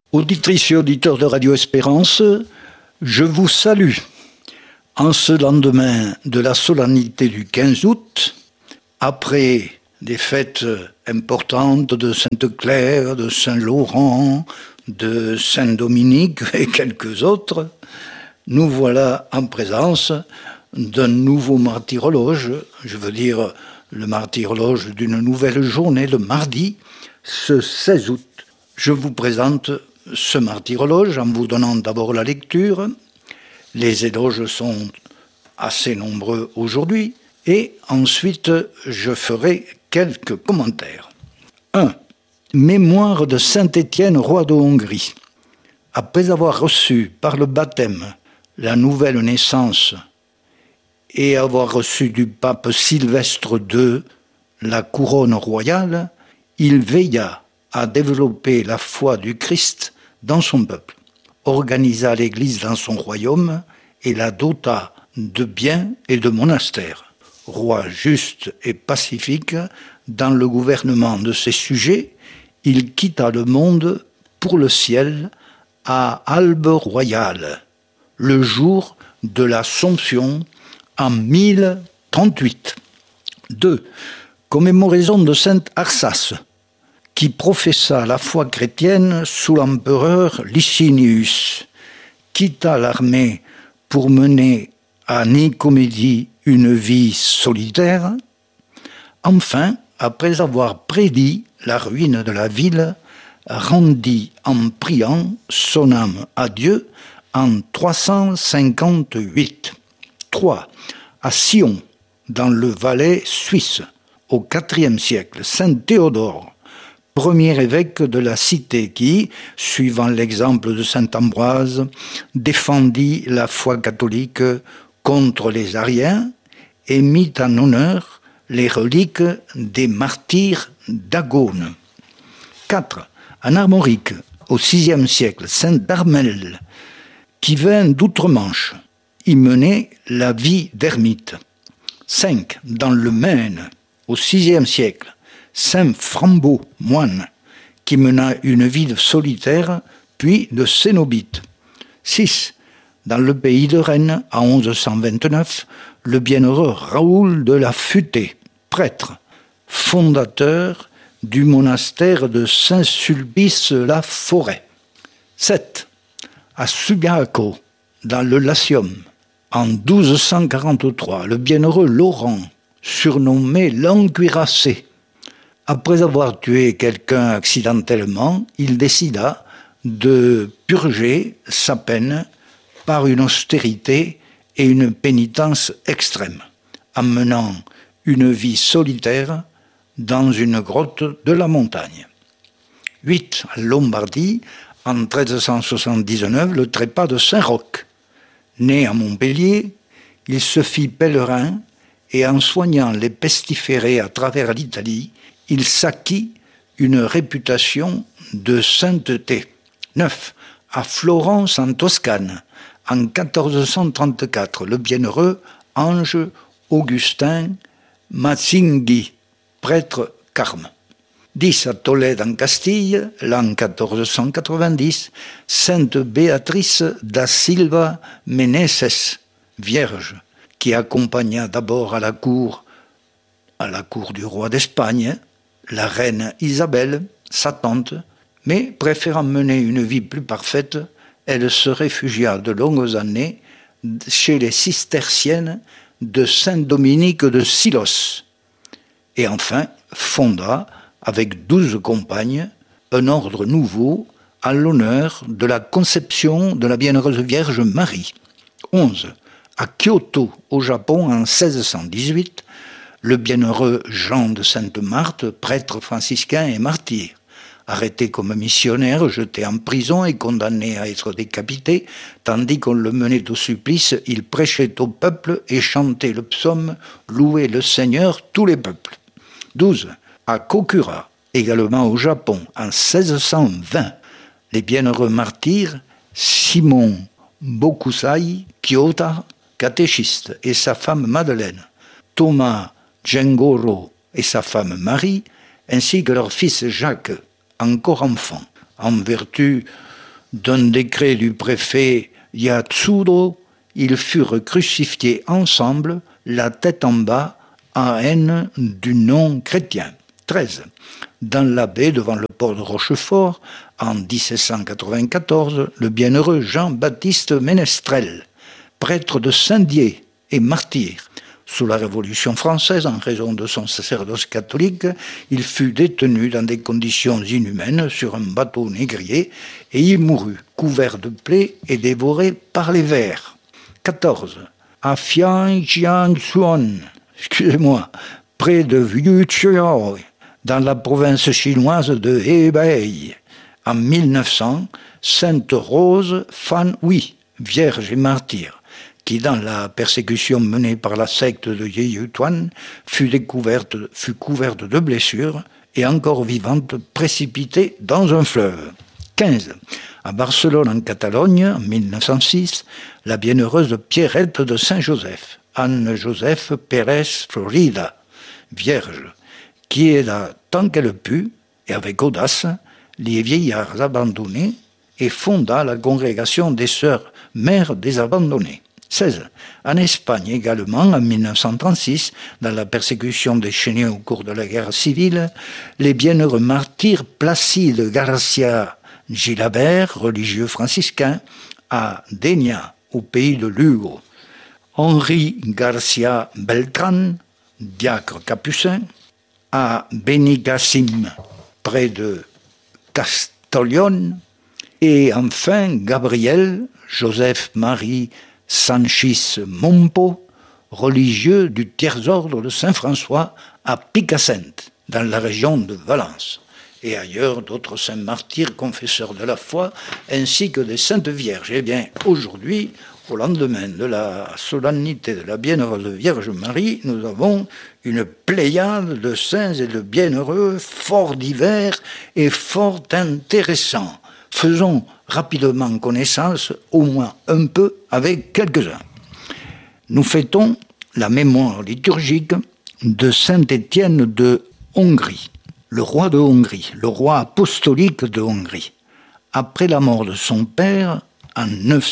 Auditrices et auditeurs de Radio Espérance, je vous salue. En ce lendemain de la solennité du 15 août, après des fêtes importantes de Sainte-Claire, de Saint-Laurent, de Saint-Dominique et quelques autres, nous voilà en présence d'un nouveau martyrologe, je veux dire le martyrologe d'une nouvelle journée, le mardi, ce 16 août. Je vous présente ce martyrologe en vous donnant d'abord la lecture. Les éloges sont assez nombreux aujourd'hui et ensuite je ferai quelques commentaires. 1. Mémoire de Saint Étienne, roi de Hongrie. Après avoir reçu par le baptême la nouvelle naissance et avoir reçu du pape Sylvestre II la couronne royale, il veilla à développer la foi du Christ dans son peuple, organisa l'Église dans son royaume et la dota de biens et de monastères. Roi juste et pacifique, dans le gouvernement de ses sujets, il quitta le monde pour le ciel à Albe royale, le jour de l'Assomption en 1038. 2. Commémoraison de Sainte Arsace, qui professa la foi chrétienne sous l'empereur Licinius, quitta l'armée pour mener à Nicomédie une vie solitaire. Enfin, après avoir prédit la ruine de la ville, rendit en priant son âme à Dieu en 358. 3. À Sion, dans le Valais suisse, au IVe siècle, Saint Théodore, premier évêque de la cité qui, suivant l'exemple de saint Ambroise, défendit la foi catholique contre les Ariens et mit en honneur les reliques des martyrs d'Agone. 4. En Armorique, au VIe siècle, saint Darmel, qui vint d'outre-Manche, y menait la vie d'ermite. 5. Dans le Maine, au VIe siècle, Saint Frambeau, moine, qui mena une vie de solitaire, puis de cénobite. 6. Dans le pays de Rennes, en 1129, le bienheureux Raoul de la Futée, prêtre, fondateur du monastère de Saint-Sulpice-la-Forêt. 7. À Subiaco, dans le Latium, en 1243, le bienheureux Laurent, surnommé l'Encuirassé, après avoir tué quelqu'un accidentellement, il décida de purger sa peine par une austérité et une pénitence extrême, en menant une vie solitaire dans une grotte de la montagne. 8. En Lombardie, en 1379, le trépas de Saint-Roch. Né à Montpellier, il se fit pèlerin et en soignant les pestiférés à travers l'Italie, il s'acquit une réputation de sainteté. 9. À Florence, en Toscane, en 1434, le bienheureux Ange Augustin Mazzinghi, prêtre carme. 10. À Tolède, en Castille, l'an 1490, sainte Béatrice da Silva Meneses, vierge, qui accompagna d'abord à la cour du roi d'Espagne, la reine Isabelle, sa tante, mais préférant mener une vie plus parfaite, elle se réfugia de longues années chez les cisterciennes de Saint-Dominique de Silos. Et enfin, fonda, avec 12 compagnes, un ordre nouveau à l'honneur de la conception de la Bienheureuse Vierge Marie. 11. À Kyoto, au Japon, en 1618, le bienheureux Jean de Sainte-Marthe, prêtre franciscain et martyr, arrêté comme missionnaire, jeté en prison et condamné à être décapité, tandis qu'on le menait au supplice, il prêchait au peuple et chantait le psaume « Louez le Seigneur, tous les peuples ». 12. À Kokura, également au Japon, en 1620, les bienheureux martyrs Simon Bokusai Kyota, catéchiste, et sa femme Madeleine, Thomas Gengoro et sa femme Marie, ainsi que leur fils Jacques, encore enfant, en vertu d'un décret du préfet Yatsudo, ils furent crucifiés ensemble, la tête en bas, en haine du nom chrétien. 13. Dans la baie devant le port de Rochefort, en 1794, le bienheureux Jean-Baptiste Ménestrel, prêtre de Saint-Dié et martyr. Sous la Révolution française, en raison de son sacerdoce catholique, il fut détenu dans des conditions inhumaines sur un bateau négrier et y mourut, couvert de plaies et dévoré par les vers. 14. À Fianjiangsuan, près de Yuqiao, dans la province chinoise de Hebei, en 1900, Sainte Rose Fan Hui, vierge et martyre, qui dans la persécution menée par la secte de Yeyutuan fut couverte de blessures et encore vivante précipitée dans un fleuve. 15. À Barcelone en Catalogne, en 1906, la bienheureuse Pierrette de Saint-Joseph, Anne-Joseph Pérez Florida, vierge, qui aida tant qu'elle put, et avec audace, les vieillards abandonnés et fonda la congrégation des sœurs mères des abandonnés. 16. En Espagne également, en 1936, dans la persécution déchaînée au cours de la guerre civile, les bienheureux martyrs Placide Garcia Gilabert, religieux franciscain, à Dénia, au pays de Lugo, Henri Garcia Beltrán, diacre capucin, à Benicassim, près de Castellón, et enfin Gabriel Joseph-Marie Sanchis Mompo, religieux du tiers-ordre de Saint-François à Picassent, dans la région de Valence, et ailleurs d'autres saints martyrs confesseurs de la foi, ainsi que des saintes vierges. Eh bien, aujourd'hui, au lendemain de la solennité de la bienheureuse Vierge Marie, nous avons une pléiade de saints et de bienheureux fort divers et fort intéressants. Faisons rapidement connaissance, au moins un peu, avec quelques-uns. Nous fêtons la mémoire liturgique de saint Étienne de Hongrie, le roi de Hongrie, le roi apostolique de Hongrie. Après la mort de son père, en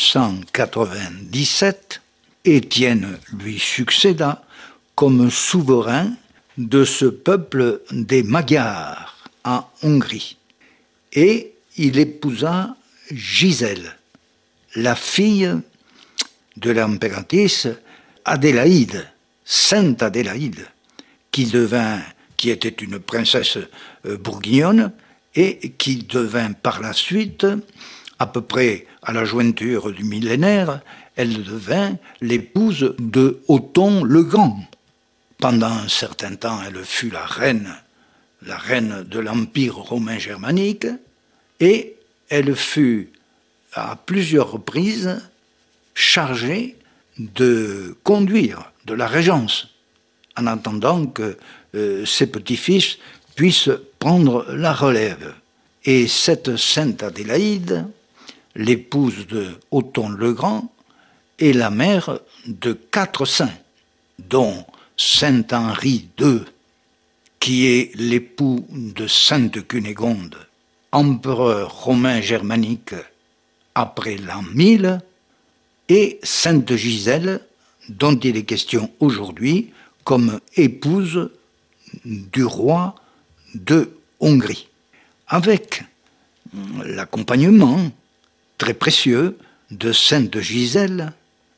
997, Étienne lui succéda comme souverain de ce peuple des Magyars en Hongrie. Et il épousa Gisèle, la fille de l'impératrice Adélaïde, Sainte Adélaïde, qui était une princesse bourguignonne et qui devint par la suite, à peu près à la jointure du millénaire, elle devint l'épouse de Othon le Grand. Pendant un certain temps, elle fut la reine de l'Empire romain germanique, et elle fut à plusieurs reprises chargée de conduire de la régence, en attendant que ses petits-fils puissent prendre la relève. Et cette sainte Adélaïde, l'épouse de Othon le Grand, est la mère de 4 saints, dont saint Henri II, qui est l'époux de sainte Cunégonde, empereur romain germanique après l'an 1000, et sainte Gisèle, dont il est question aujourd'hui comme épouse du roi de Hongrie, avec l'accompagnement très précieux de sainte Gisèle.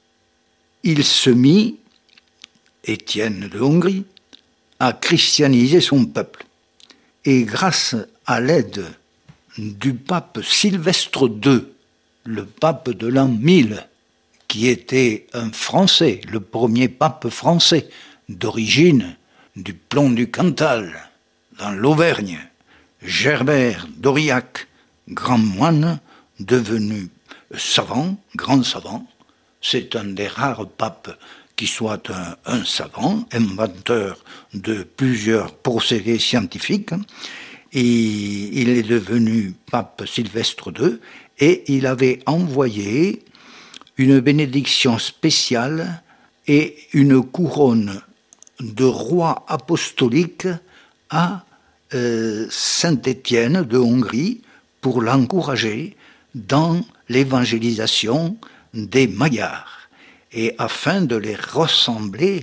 Il se mit, Étienne de Hongrie, à christianiser son peuple. Et grâce à l'aide du pape Sylvestre II, le pape de l'an 1000, qui était un Français, le premier pape français, d'origine du Plomb du Cantal, dans l'Auvergne, Gerbert d'Aurillac, grand moine, devenu savant, grand savant. C'est un des rares papes qui soit un savant, inventeur de plusieurs procédés scientifiques. Et il est devenu pape Sylvestre II, et il avait envoyé une bénédiction spéciale et une couronne de roi apostolique à Saint Étienne de Hongrie pour l'encourager dans l'évangélisation des Magyars, et afin de les rassembler,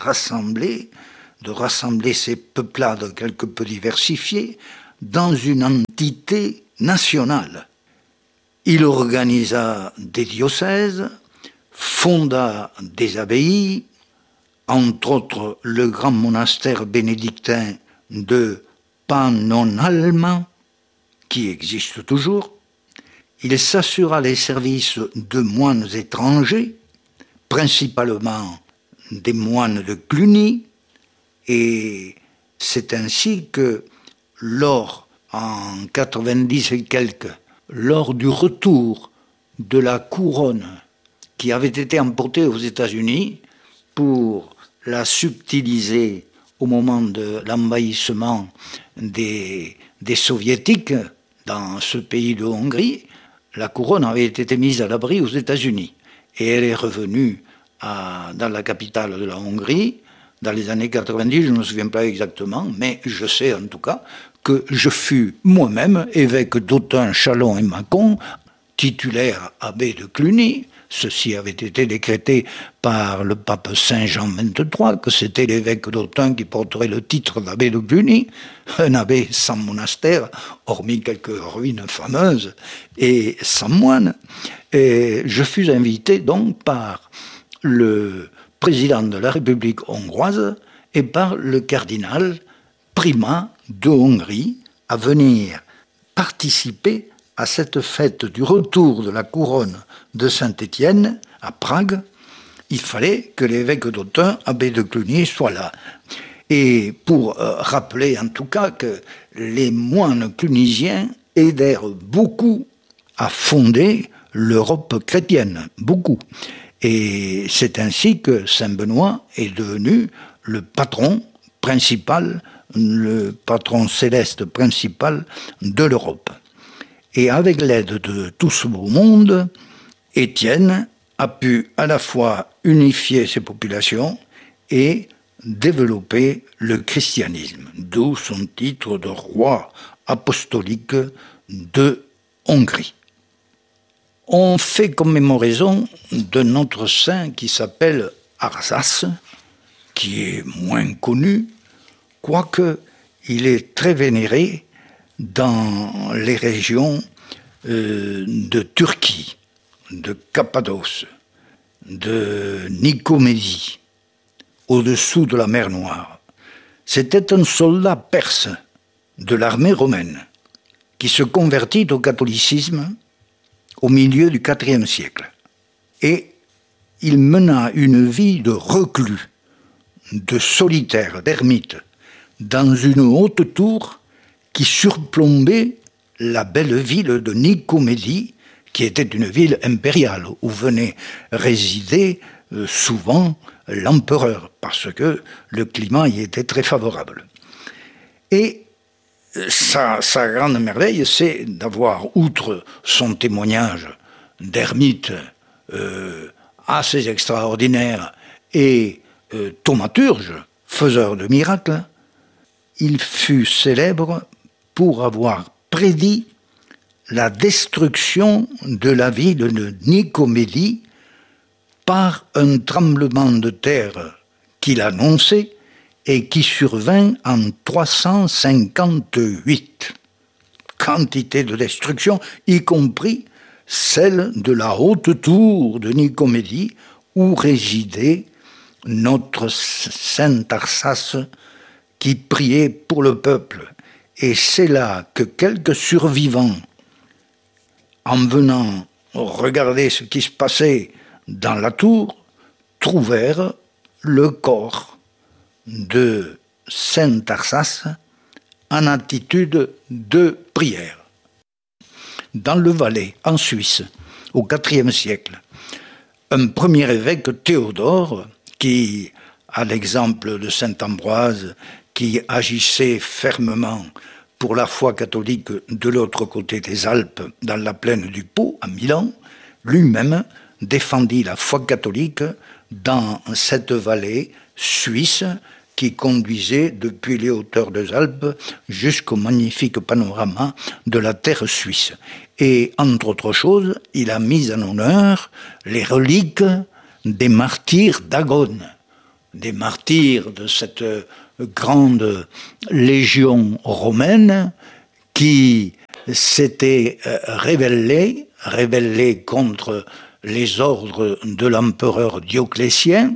de rassembler ces peuplades quelque peu diversifiées dans une entité nationale. Il organisa des diocèses, fonda des abbayes, entre autres le grand monastère bénédictin de Pannonhalma, qui existe toujours. Il s'assura les services de moines étrangers, principalement des moines de Cluny, et c'est ainsi que en 90 et quelques, lors du retour de la couronne qui avait été emportée aux États-Unis pour la subtiliser au moment de l'envahissement des soviétiques dans ce pays de Hongrie, la couronne avait été mise à l'abri aux États-Unis. Et elle est revenue dans la capitale de la Hongrie dans les années 90, je ne me souviens pas exactement, mais je sais en tout cas que je fus moi-même évêque d'Autun, Châlons et Mâcon, titulaire abbé de Cluny. Ceci avait été décrété par le pape Saint Jean XXIII, que c'était l'évêque d'Autun qui porterait le titre d'abbé de Cluny, un abbé sans monastère, hormis quelques ruines fameuses, et sans moine. Et je fus invité donc par le président de la République hongroise et par le cardinal primat de Hongrie à venir participer à cette fête du retour de la couronne de Saint-Étienne à Prague. Il fallait que l'évêque d'Autun, abbé de Cluny, soit là. Et pour rappeler en tout cas que les moines clunisiens aidèrent beaucoup à fonder l'Europe chrétienne, beaucoup. Et c'est ainsi que Saint-Benoît est devenu le patron principal, le patron céleste principal de l'Europe. Et avec l'aide de tout ce beau monde, Étienne a pu à la fois unifier ses populations et développer le christianisme, d'où son titre de roi apostolique de Hongrie. On fait commémoraison de notre saint qui s'appelle Arsas, qui est moins connu, quoique il est très vénéré dans les régions de Turquie, de Cappadoce, de Nicomédie, au-dessous de la mer Noire. C'était un soldat perse de l'armée romaine qui se convertit au catholicisme au milieu du IVe siècle. Et il mena une vie de reclus, de solitaire, d'ermite, dans une haute tour qui surplombait la belle ville de Nicomédie, qui était une ville impériale, où venait résider souvent l'empereur, parce que le climat y était très favorable. Et sa grande merveille, c'est d'avoir, outre son témoignage d'ermite assez extraordinaire et thaumaturge, faiseur de miracles, il fut célèbre pour avoir prédit la destruction de la ville de Nicomédie par un tremblement de terre qu'il annonçait et qui survint en 358. Quantité de destruction, y compris celle de la haute tour de Nicomédie où résidait notre saint Arsas qui priait pour le peuple. Et c'est là que quelques survivants, en venant regarder ce qui se passait dans la tour, trouvèrent le corps de saint Arsas en attitude de prière. Dans le Valais, en Suisse, au IVe siècle, un premier évêque, Théodore, qui, à l'exemple de saint Ambroise, qui agissait fermement pour la foi catholique de l'autre côté des Alpes, dans la plaine du Pô, à Milan, lui-même défendit la foi catholique dans cette vallée suisse qui conduisait depuis les hauteurs des Alpes jusqu'au magnifique panorama de la terre suisse. Et entre autres choses, il a mis en honneur les reliques des martyrs d'Agone, des martyrs de cette grande légion romaine qui s'était rebellée contre les ordres de l'empereur Dioclétien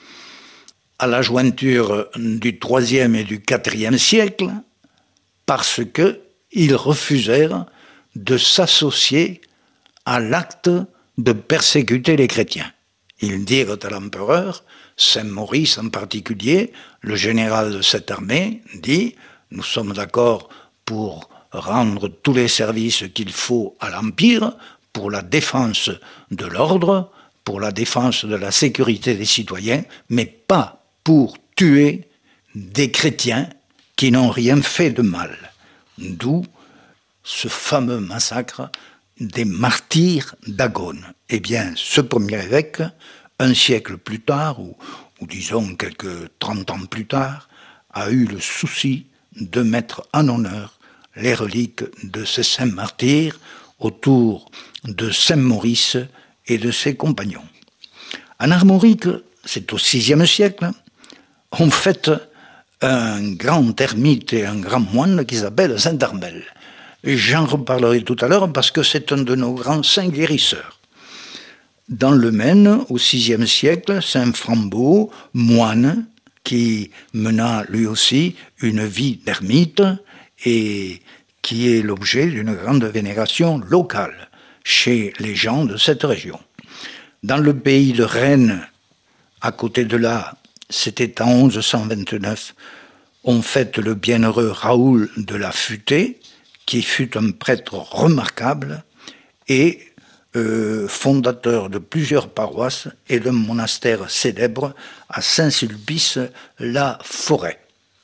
à la jointure du IIIe et du IVe siècle, parce qu'ils refusèrent de s'associer à l'acte de persécuter les chrétiens. Ils dirent à l'empereur, Saint Maurice en particulier, le général de cette armée, dit « Nous sommes d'accord pour rendre tous les services qu'il faut à l'Empire pour la défense de l'ordre, pour la défense de la sécurité des citoyens, mais pas pour tuer des chrétiens qui n'ont rien fait de mal. » D'où ce fameux massacre des martyrs d'Agone. Eh bien, ce premier évêque, un siècle plus tard, ou disons quelques 30 ans plus tard, a eu le souci de mettre en honneur les reliques de ces saints martyrs autour de Saint Maurice et de ses compagnons. En Armorique, c'est au VIe siècle, on fête un grand ermite et un grand moine qui s'appelle Saint Armel. J'en reparlerai tout à l'heure parce que c'est un de nos grands saints guérisseurs. Dans le Maine, au VIe siècle, Saint Frambeau, moine, qui mena lui aussi une vie d'ermite et qui est l'objet d'une grande vénération locale chez les gens de cette région. Dans le pays de Rennes, à côté de là, c'était en 1129, on fête le bienheureux Raoul de la Futée, qui fut un prêtre remarquable et fondateur de plusieurs paroisses et d'un monastère célèbre à Saint-Sulpice-la-Forêt.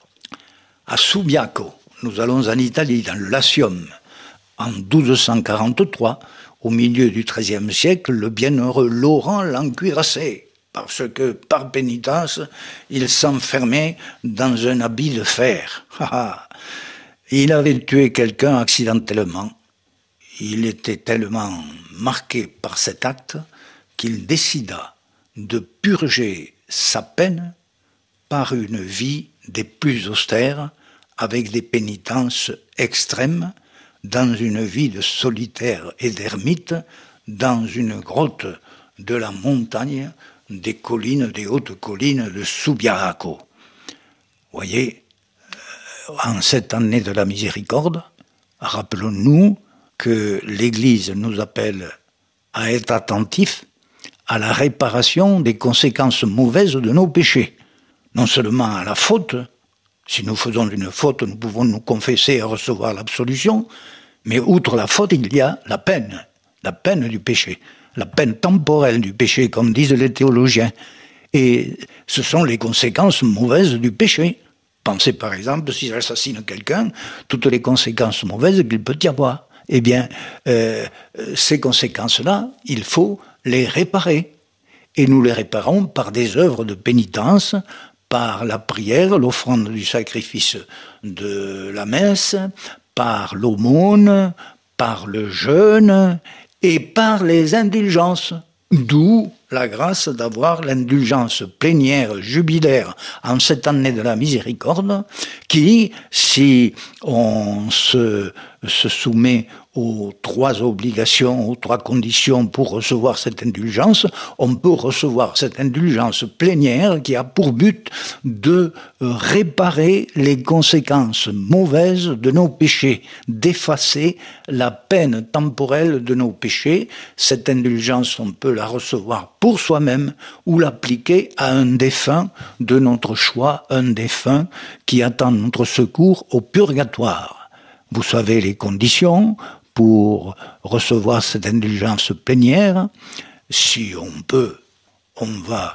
À Subiaco, nous allons en Italie, dans le Latium, en 1243, au milieu du XIIIe siècle, le bienheureux Laurent l'encuirassé, parce que, par pénitence, il s'enfermait dans un habit de fer. Il avait tué quelqu'un accidentellement. Il était tellement marqué par cet acte qu'il décida de purger sa peine par une vie des plus austères, avec des pénitences extrêmes, dans une vie de solitaire et d'ermite, dans une grotte de la montagne, des collines, des hautes collines de Subiaco. Vous voyez, en cette année de la miséricorde, rappelons-nous que l'Église nous appelle à être attentifs à la réparation des conséquences mauvaises de nos péchés. Non seulement à la faute, si nous faisons une faute, nous pouvons nous confesser et recevoir l'absolution, mais outre la faute, il y a la peine du péché, la peine temporelle du péché, comme disent les théologiens. Et ce sont les conséquences mauvaises du péché. Pensez par exemple, si j'assassine quelqu'un, toutes les conséquences mauvaises qu'il peut y avoir. Eh bien, ces conséquences-là, il faut les réparer. Et nous les réparons par des œuvres de pénitence, par la prière, l'offrande du sacrifice de la messe, par l'aumône, par le jeûne et par les indulgences. D'où la grâce d'avoir l'indulgence plénière, jubilaire, en cette année de la miséricorde, qui, si on se soumet aux 3 obligations, aux 3 conditions pour recevoir cette indulgence, on peut recevoir cette indulgence plénière qui a pour but de réparer les conséquences mauvaises de nos péchés, d'effacer la peine temporelle de nos péchés. Cette indulgence, on peut la recevoir pour soi-même ou l'appliquer à un défunt de notre choix, un défunt qui attend notre secours au purgatoire. Vous savez les conditions pour recevoir cette indulgence plénière. Si on peut, on va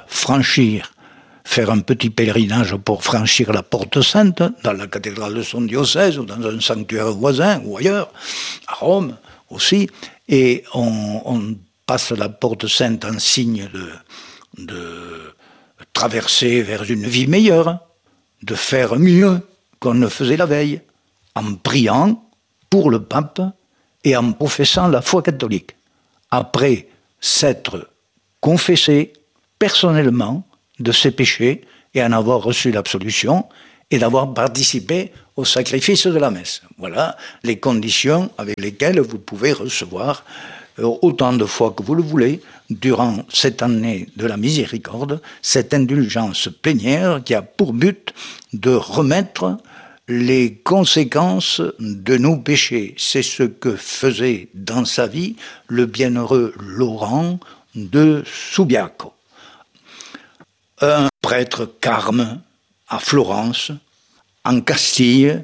faire un petit pèlerinage pour franchir la porte sainte dans la cathédrale de son diocèse ou dans un sanctuaire voisin ou ailleurs, à Rome aussi, et on passe la porte sainte en signe de traversée vers une vie meilleure. de faire mieux qu'on ne faisait la veille, en priant pour le pape et en professant la foi catholique, après s'être confessé personnellement de ses péchés et en avoir reçu l'absolution et d'avoir participé au sacrifice de la messe. Voilà les conditions avec lesquelles vous pouvez recevoir autant de fois que vous le voulez durant cette année de la miséricorde, cette indulgence plénière qui a pour but de remettre les conséquences de nos péchés. C'est ce que faisait dans sa vie le bienheureux Laurent de Subiaco. Un prêtre carme à Florence, en Castille,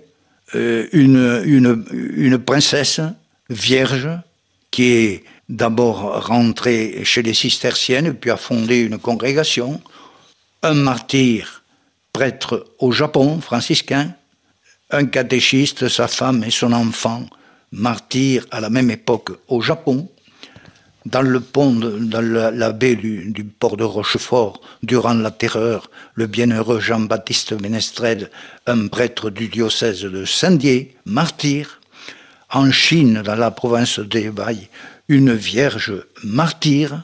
une princesse vierge qui est d'abord rentrée chez les cisterciennes, puis a fondé une congrégation, un martyr prêtre au Japon, franciscain, un catéchiste, sa femme et son enfant, martyrs à la même époque au Japon, dans la baie du port de Rochefort, durant la Terreur, le bienheureux Jean-Baptiste Ménestrel, un prêtre du diocèse de Saint-Dié, martyr. En Chine, dans la province d'Hubei, une vierge martyre.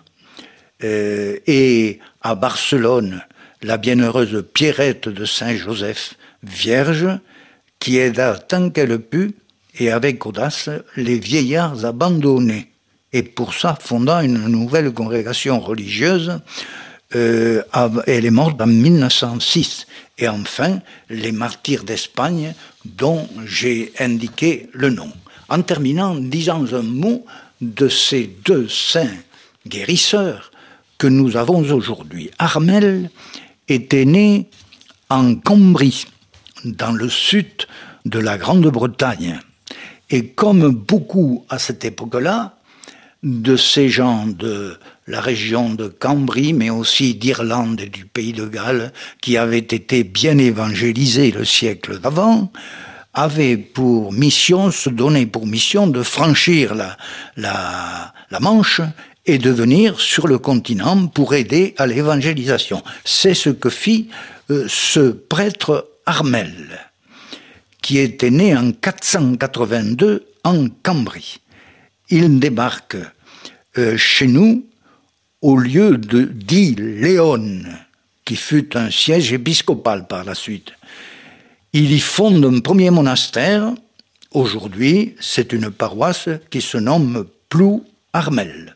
Et à Barcelone, la bienheureuse Pierrette de Saint-Joseph, vierge, qui aida tant qu'elle put, et avec audace, les vieillards abandonnés. Et pour ça, fondant une nouvelle congrégation religieuse, elle est morte en 1906. Et enfin, les martyrs d'Espagne, dont j'ai indiqué le nom. En terminant, disons un mot de ces deux saints guérisseurs que nous avons aujourd'hui. Armel était né en Cambrie, dans le sud de la Grande-Bretagne. Et comme beaucoup à cette époque-là, de ces gens de la région de Cambrie, mais aussi d'Irlande et du pays de Galles, qui avaient été bien évangélisés le siècle d'avant, avaient pour mission, se donnaient pour mission de franchir la Manche et de venir sur le continent pour aider à l'évangélisation. C'est ce que fit ce prêtre Armel, qui était né en 482 en Cambrie. Il débarque chez nous au lieu dit Léon, qui fut un siège épiscopal par la suite. Il y fonde un premier monastère. Aujourd'hui, c'est une paroisse qui se nomme Plouarmel.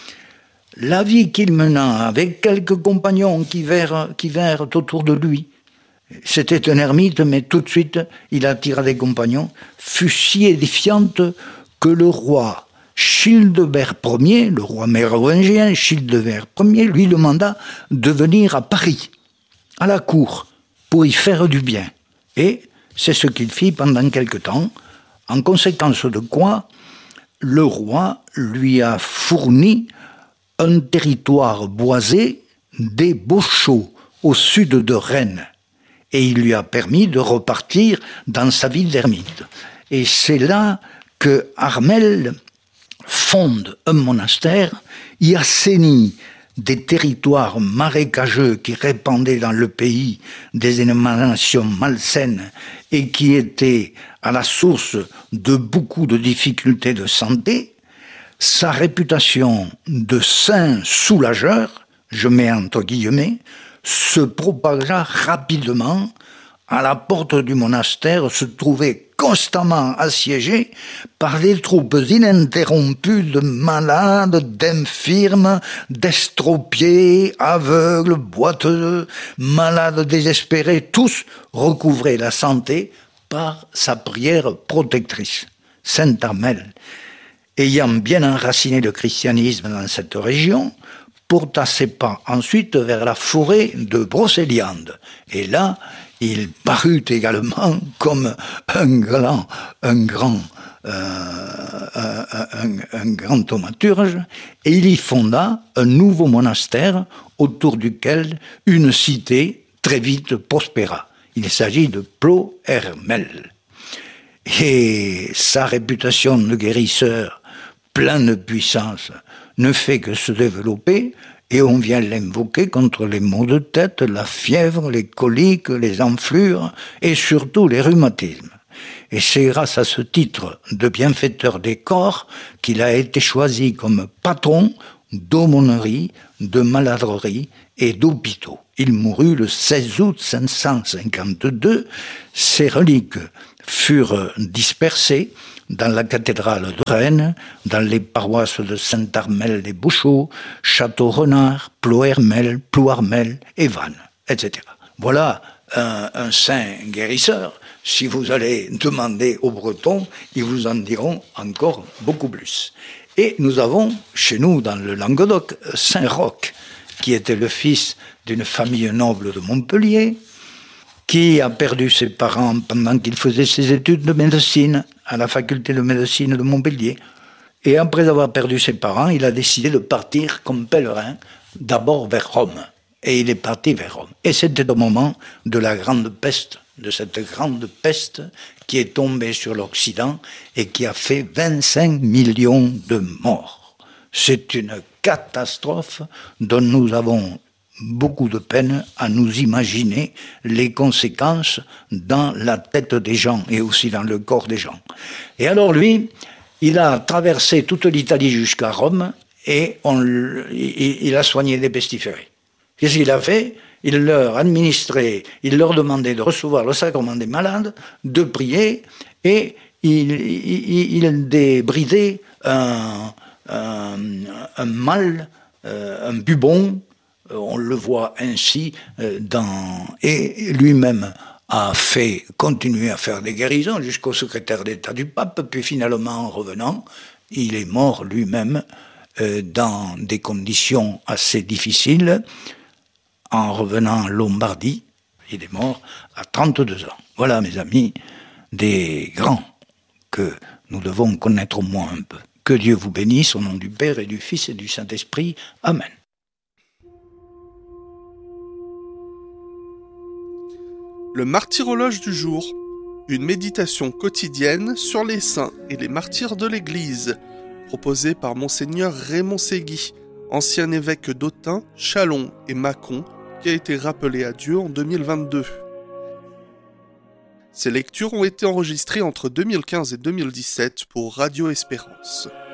La vie qu'il mena avec quelques compagnons qui vinrent autour de lui, c'était un ermite, mais tout de suite, il attira des compagnons, fut si édifiante que le roi Childebert Ier, le roi mérovingien Childebert Ier, lui demanda de venir à Paris, à la cour, pour y faire du bien. Et c'est ce qu'il fit pendant quelque temps, en conséquence de quoi le roi lui a fourni un territoire boisé des Beauchaux, au sud de Rennes. Et il lui a permis de repartir dans sa vie d'ermite. Et c'est là que Armel fonde un monastère, y assainit des territoires marécageux qui répandaient dans le pays des émanations malsaines et qui étaient à la source de beaucoup de difficultés de santé. Sa réputation de saint soulageur, je mets entre guillemets, se propagea rapidement. À la porte du monastère se trouvaient constamment assiégés par des troupes ininterrompues de malades, d'infirmes, d'estropiés, aveugles, boiteux, malades désespérés, tous recouvraient la santé par sa prière protectrice. Saint Armel, ayant bien enraciné le christianisme dans cette région, porta ses pas ensuite vers la forêt de Brocéliande. Et là, il parut également comme un grand thaumaturge, et il y fonda un nouveau monastère autour duquel une cité très vite prospéra. Il s'agit de Plouermel. Et sa réputation de guérisseur, plein de puissance, ne fait que se développer, Et on vient l'invoquer contre les maux de tête, la fièvre, les coliques, les enflures et surtout les rhumatismes. Et c'est grâce à ce titre de bienfaiteur des corps qu'il a été choisi comme patron d'aumônerie, de maladrerie et d'hôpitaux. Il mourut le 16 août 552. Ses reliques furent dispersées dans la cathédrale de Rennes, dans les paroisses de Saint-Armel-des-Bouchots, Château-Renard, Ploërmel et Vannes, etc. Voilà un saint guérisseur. Si vous allez demander aux Bretons, ils vous en diront encore beaucoup plus. Et nous avons, chez nous, dans le Languedoc, Saint-Roch, qui était le fils d'une famille noble de Montpellier, qui a perdu ses parents pendant qu'il faisait ses études de médecine à la faculté de médecine de Montpellier. Et après avoir perdu ses parents, il a décidé de partir comme pèlerin, d'abord vers Rome. Et il est parti vers Rome. Et c'était au moment de la grande peste, de cette grande peste qui est tombée sur l'Occident et qui a fait 25 millions de morts. C'est une catastrophe dont nous avons beaucoup de peine à nous imaginer les conséquences dans la tête des gens et aussi dans le corps des gens. Et alors lui, il a traversé toute l'Italie jusqu'à Rome et il a soigné des pestiférés. Qu'est-ce qu'il a fait ? Il leur administrait, il leur demandait de recevoir le sacrement des malades, de prier, et il débridait un mal, un bubon, on le voit ainsi, et lui-même a continué à faire des guérisons jusqu'au secrétaire d'État du pape, puis finalement, en revenant, il est mort lui-même dans des conditions assez difficiles. En revenant en Lombardie, il est mort à 32 ans. Voilà, mes amis, des grands que nous devons connaître au moins un peu. Que Dieu vous bénisse au nom du Père et du Fils et du Saint-Esprit. Amen. Le martyrologe du jour, une méditation quotidienne sur les saints et les martyrs de l'Église, proposée par Monseigneur Raymond Ségui, ancien évêque d'Autun, Châlons et Mâcon, qui a été rappelé à Dieu en 2022. Ces lectures ont été enregistrées entre 2015 et 2017 pour Radio Espérance.